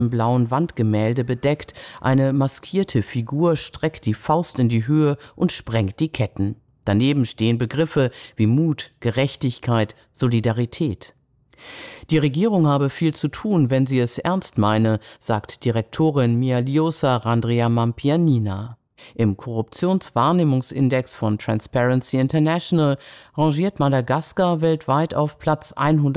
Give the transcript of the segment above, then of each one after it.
blauen Wandgemälde bedeckt. Eine maskierte Figur streckt die Faust in die Höhe und sprengt die Ketten. Daneben stehen Begriffe wie Mut, Gerechtigkeit, Solidarität. Die Regierung habe viel zu tun, wenn sie es ernst meine, sagt Direktorin Mialiosa Randriamampianina. Im Korruptionswahrnehmungsindex von Transparency International rangiert Madagaskar weltweit auf Platz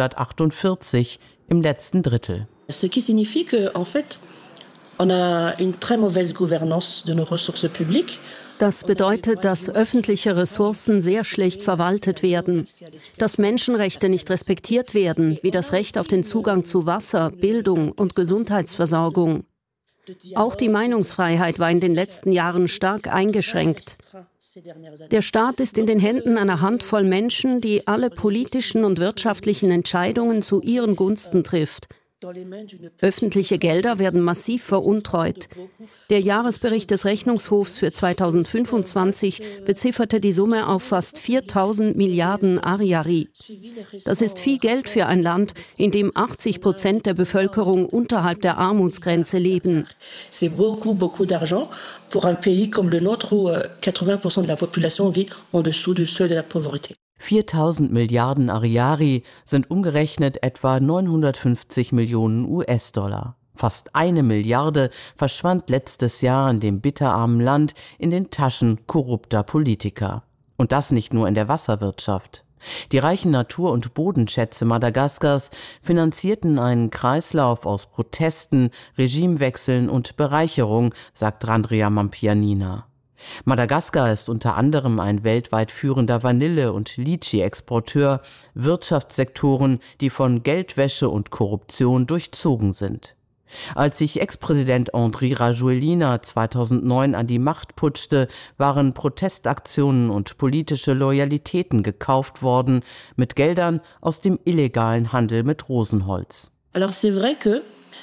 148 im letzten Drittel. Ce qui signifie que, en fait, on a une très mauvaise gouvernance de nos ressources publiques. Das bedeutet, dass öffentliche Ressourcen sehr schlecht verwaltet werden, dass Menschenrechte nicht respektiert werden, wie das Recht auf den Zugang zu Wasser, Bildung und Gesundheitsversorgung. Auch die Meinungsfreiheit war in den letzten Jahren stark eingeschränkt. Der Staat ist in den Händen einer Handvoll Menschen, die alle politischen und wirtschaftlichen Entscheidungen zu ihren Gunsten trifft. Öffentliche Gelder werden massiv veruntreut. Der Jahresbericht des Rechnungshofs für 2025 bezifferte die Summe auf fast 4.000 Milliarden Ariary. Das ist viel Geld für ein Land, in dem 80% der Bevölkerung unterhalb der Armutsgrenze leben. C'est beaucoup d'argent pour un pays comme le nôtre où 80% de la population vit en dessous du seuil de la pauvreté. 4.000 Milliarden Ariary sind umgerechnet etwa 950 Millionen US-Dollar. Fast 1 Milliarde verschwand letztes Jahr in dem bitterarmen Land in den Taschen korrupter Politiker. Und das nicht nur in der Wasserwirtschaft. Die reichen Natur- und Bodenschätze Madagaskars finanzierten einen Kreislauf aus Protesten, Regimewechseln und Bereicherung, sagt Randriamampianina. Madagaskar ist unter anderem ein weltweit führender Vanille- und Litchi-Exporteur, Wirtschaftssektoren, die von Geldwäsche und Korruption durchzogen sind. Als sich Ex-Präsident Andry Rajoelina 2009 an die Macht putschte, waren Protestaktionen und politische Loyalitäten gekauft worden mit Geldern aus dem illegalen Handel mit Rosenholz. Alors c'est vrai que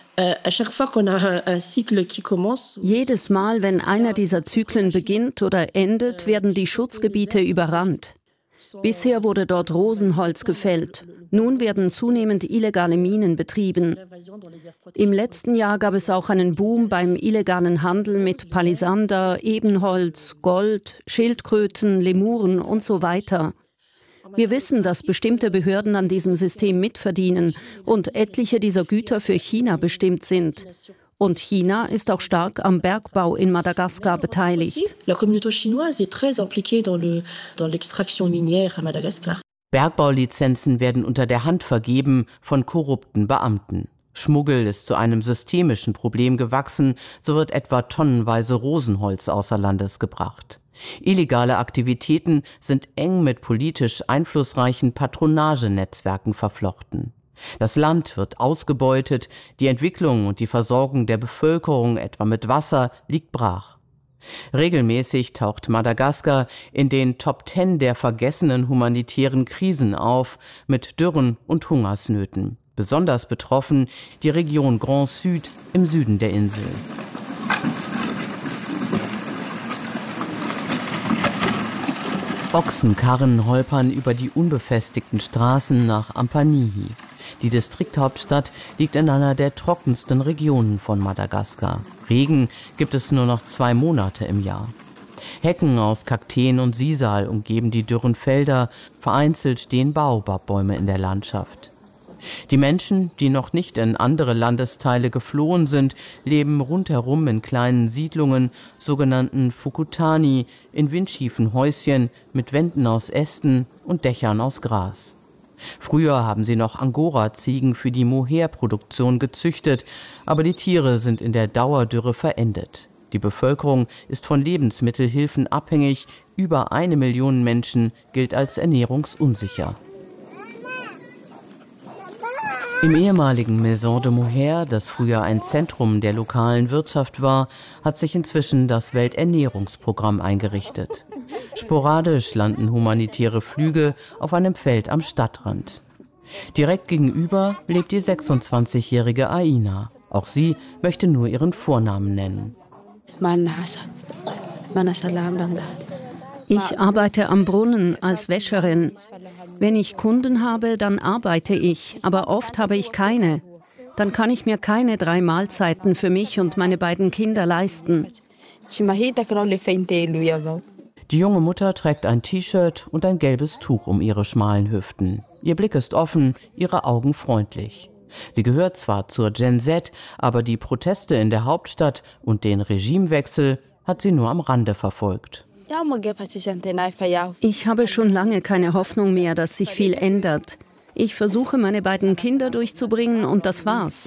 jedes Mal, wenn einer dieser Zyklen beginnt oder endet, werden die Schutzgebiete überrannt. Bisher wurde dort Rosenholz gefällt. Nun werden zunehmend illegale Minen betrieben. Im letzten Jahr gab es auch einen Boom beim illegalen Handel mit Palisander, Ebenholz, Gold, Schildkröten, Lemuren und so weiter. Wir wissen, dass bestimmte Behörden an diesem System mitverdienen und etliche dieser Güter für China bestimmt sind. Und China ist auch stark am Bergbau in Madagaskar beteiligt. La communauté chinoise est très impliquée dans l'extraction minière à Madagascar. Bergbaulizenzen werden unter der Hand vergeben von korrupten Beamten. Schmuggel ist zu einem systemischen Problem gewachsen, so wird etwa tonnenweise Rosenholz außer Landes gebracht. Illegale Aktivitäten sind eng mit politisch einflussreichen Patronagenetzwerken verflochten. Das Land wird ausgebeutet, die Entwicklung und die Versorgung der Bevölkerung, etwa mit Wasser, liegt brach. Regelmäßig taucht Madagaskar in den Top 10 der vergessenen humanitären Krisen auf, mit Dürren und Hungersnöten. Besonders betroffen die Region Grand Sud im Süden der Insel. Ochsenkarren holpern über die unbefestigten Straßen nach Ampanihi. Die Distrikthauptstadt liegt in einer der trockensten Regionen von Madagaskar. Regen gibt es nur noch 2 Monate im Jahr. Hecken aus Kakteen und Sisal umgeben die dürren Felder, vereinzelt stehen Baobabbäume in der Landschaft. Die Menschen, die noch nicht in andere Landesteile geflohen sind, leben rundherum in kleinen Siedlungen, sogenannten Fukutani, in windschiefen Häuschen mit Wänden aus Ästen und Dächern aus Gras. Früher haben sie noch Angora-Ziegen für die Mohair-Produktion gezüchtet, aber die Tiere sind in der Dauerdürre verendet. Die Bevölkerung ist von Lebensmittelhilfen abhängig, über 1 Million Menschen gilt als ernährungsunsicher. Im ehemaligen Maison de Mohair, das früher ein Zentrum der lokalen Wirtschaft war, hat sich inzwischen das Welternährungsprogramm eingerichtet. Sporadisch landen humanitäre Flüge auf einem Feld am Stadtrand. Direkt gegenüber lebt die 26-jährige Aina. Auch sie möchte nur ihren Vornamen nennen. Ich arbeite am Brunnen als Wäscherin. Wenn ich Kunden habe, dann arbeite ich, aber oft habe ich keine. dann kann ich mir keine 3 Mahlzeiten für mich und meine beiden Kinder leisten. Die junge Mutter trägt ein T-Shirt und ein gelbes Tuch um ihre schmalen Hüften. Ihr Blick ist offen, ihre Augen freundlich. Sie gehört zwar zur Gen Z, aber die Proteste in der Hauptstadt und den Regimewechsel hat sie nur am Rande verfolgt. Ich habe schon lange keine Hoffnung mehr, dass sich viel ändert. Ich versuche, meine beiden Kinder durchzubringen und das war's.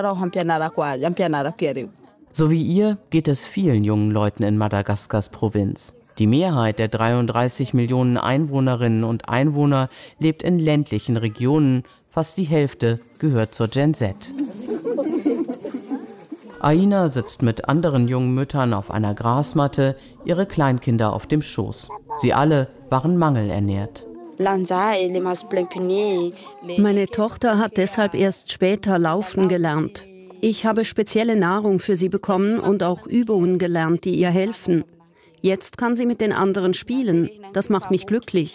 So wie ihr geht es vielen jungen Leuten in Madagaskars Provinz. Die Mehrheit der 33 Millionen Einwohnerinnen und Einwohner lebt in ländlichen Regionen, fast die Hälfte gehört zur Gen Z. Aina sitzt mit anderen jungen Müttern auf einer Grasmatte, ihre Kleinkinder auf dem Schoß. Sie alle waren mangelernährt. Meine Tochter hat deshalb erst später laufen gelernt. Ich habe spezielle Nahrung für sie bekommen und auch Übungen gelernt, die ihr helfen. Jetzt kann sie mit den anderen spielen. Das macht mich glücklich.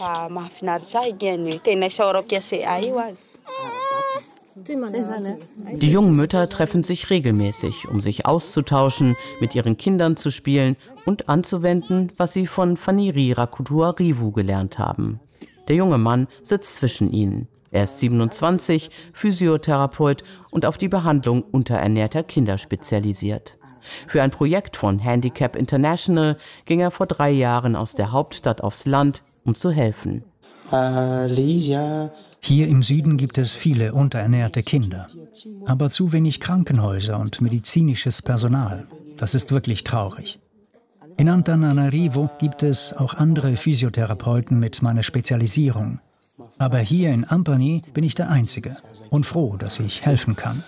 Die jungen Mütter treffen sich regelmäßig, um sich auszutauschen, mit ihren Kindern zu spielen und anzuwenden, was sie von Faniri Rakutuarivu gelernt haben. Der junge Mann sitzt zwischen ihnen. Er ist 27, Physiotherapeut und auf die Behandlung unterernährter Kinder spezialisiert. Für ein Projekt von Handicap International ging er vor 3 Jahren aus der Hauptstadt aufs Land, um zu helfen. Hier im Süden gibt es viele unterernährte Kinder, aber zu wenig Krankenhäuser und medizinisches Personal. Das ist wirklich traurig. In Antananarivo gibt es auch andere Physiotherapeuten mit meiner Spezialisierung. Aber hier in Ampani bin ich der Einzige und froh, dass ich helfen kann.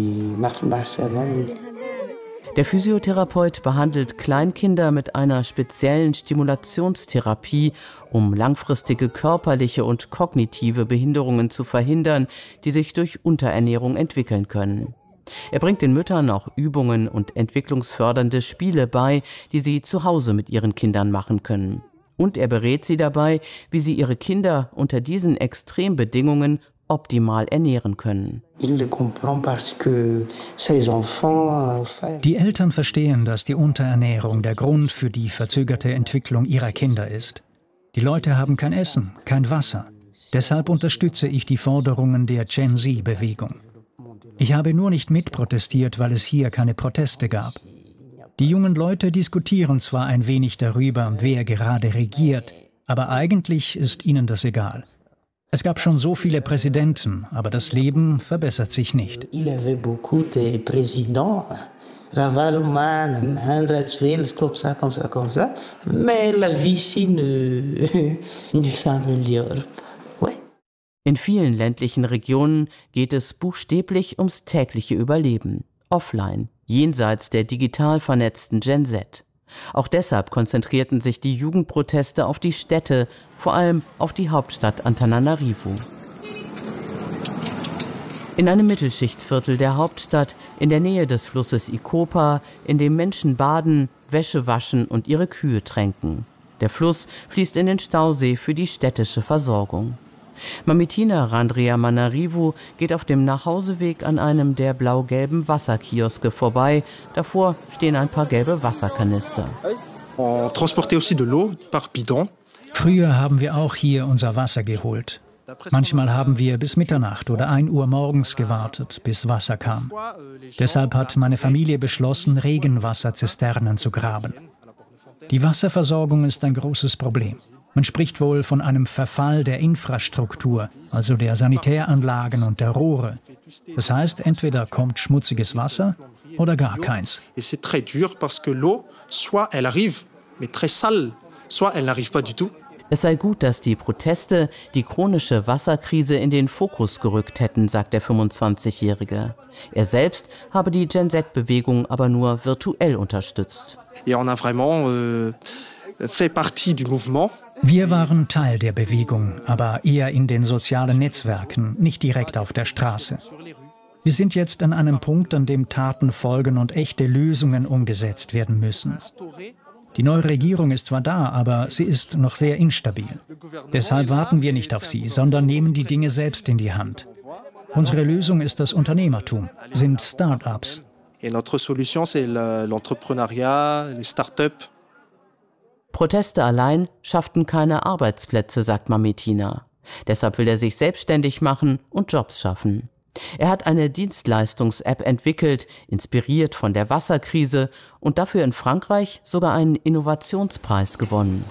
Der Physiotherapeut behandelt Kleinkinder mit einer speziellen Stimulationstherapie, um langfristige körperliche und kognitive Behinderungen zu verhindern, die sich durch Unterernährung entwickeln können. Er bringt den Müttern auch Übungen und entwicklungsfördernde Spiele bei, die sie zu Hause mit ihren Kindern machen können. Und er berät sie dabei, wie sie ihre Kinder unter diesen Extrembedingungen optimal ernähren können. Die Eltern verstehen, dass die Unterernährung der Grund für die verzögerte Entwicklung ihrer Kinder ist. Die Leute haben kein Essen, kein Wasser. Deshalb unterstütze ich die Forderungen der Gen Z-Bewegung. Ich habe nur nicht mitprotestiert, weil es hier keine Proteste gab. Die jungen Leute diskutieren zwar ein wenig darüber, wer gerade regiert, aber eigentlich ist ihnen das egal. Es gab schon so viele Präsidenten, aber das Leben verbessert sich nicht. In vielen ländlichen Regionen geht es buchstäblich ums tägliche Überleben, offline, jenseits der digital vernetzten Gen Z. Auch deshalb konzentrierten sich die Jugendproteste auf die Städte, vor allem auf die Hauptstadt Antananarivo. In einem Mittelschichtsviertel der Hauptstadt, in der Nähe des Flusses Ikopa, in dem Menschen baden, Wäsche waschen und ihre Kühe tränken. Der Fluss fließt in den Stausee für die städtische Versorgung. Mamitina Randriamanarivu geht auf dem Nachhauseweg an einem der blau-gelben Wasserkioske vorbei. Davor stehen ein paar gelbe Wasserkanister. Früher haben wir auch hier unser Wasser geholt. Manchmal haben wir bis Mitternacht oder 1 Uhr morgens gewartet, bis Wasser kam. Deshalb hat meine Familie beschlossen, Regenwasserzisternen zu graben. Die Wasserversorgung ist ein großes Problem. Man spricht wohl von einem Verfall der Infrastruktur, also der Sanitäranlagen und der Rohre. Das heißt, entweder kommt schmutziges Wasser oder gar keins. Es sei gut, dass die Proteste die chronische Wasserkrise in den Fokus gerückt hätten, sagt der 25-Jährige. Er selbst habe die Gen Z-Bewegung aber nur virtuell unterstützt. Wir waren Teil der Bewegung, aber eher in den sozialen Netzwerken, nicht direkt auf der Straße. Wir sind jetzt an einem Punkt, an dem Taten folgen und echte Lösungen umgesetzt werden müssen. Die neue Regierung ist zwar da, aber sie ist noch sehr instabil. Deshalb warten wir nicht auf sie, sondern nehmen die Dinge selbst in die Hand. Unsere Lösung ist das Unternehmertum, sind Start-ups. Et notre solution, c'est l'entrepreneuriat, les startups. Proteste allein schafften keine Arbeitsplätze, sagt Mametina. Deshalb will er sich selbstständig machen und Jobs schaffen. Er hat eine Dienstleistungs-App entwickelt, inspiriert von der Wasserkrise und dafür in Frankreich sogar einen Innovationspreis gewonnen.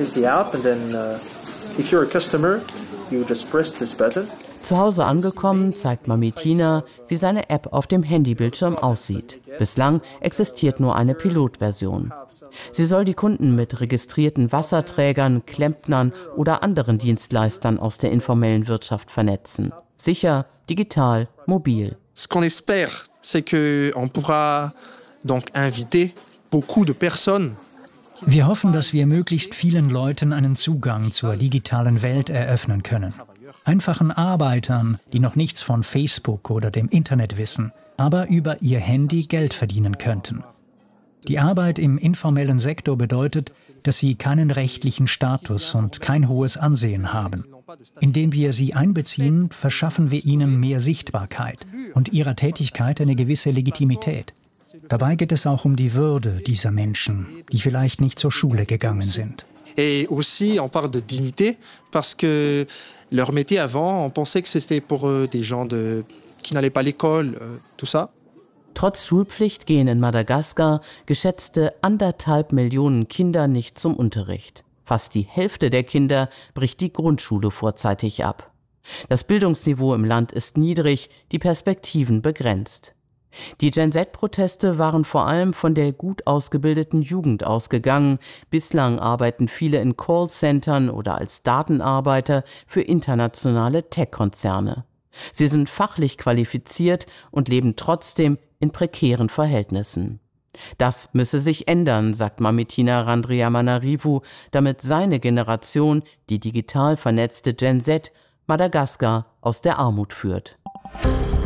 Zu Hause angekommen, zeigt Mametina, wie seine App auf dem Handybildschirm aussieht. Bislang existiert nur eine Pilotversion. Sie soll die Kunden mit registrierten Wasserträgern, Klempnern oder anderen Dienstleistern aus der informellen Wirtschaft vernetzen. Sicher, digital, mobil. Ce qu'on espère, c'est qu'on pourra donc inviter beaucoup de personnes. Wir hoffen, dass wir möglichst vielen Leuten einen Zugang zur digitalen Welt eröffnen können. Einfachen Arbeitern, die noch nichts von Facebook oder dem Internet wissen, aber über ihr Handy Geld verdienen könnten. Die Arbeit im informellen Sektor bedeutet, dass sie keinen rechtlichen Status und kein hohes Ansehen haben. Indem wir sie einbeziehen, verschaffen wir ihnen mehr Sichtbarkeit und ihrer Tätigkeit eine gewisse Legitimität. Dabei geht es auch um die Würde dieser Menschen, die vielleicht nicht zur Schule gegangen sind. Et aussi, on parle de dignité, parce que leur métier avant, on pensait que c'était pour des gens qui n'allaient pas à l'école, tout ça. Trotz Schulpflicht gehen in Madagaskar geschätzte 1,5 Millionen Kinder nicht zum Unterricht. Fast die Hälfte der Kinder bricht die Grundschule vorzeitig ab. Das Bildungsniveau im Land ist niedrig, die Perspektiven begrenzt. Die Gen-Z-Proteste waren vor allem von der gut ausgebildeten Jugend ausgegangen. Bislang arbeiten viele in Callcentern oder als Datenarbeiter für internationale Tech-Konzerne. Sie sind fachlich qualifiziert und leben trotzdem in prekären Verhältnissen. Das müsse sich ändern, sagt Mametina Randriamanarivu, damit seine Generation, die digital vernetzte Gen Z, Madagaskar aus der Armut führt.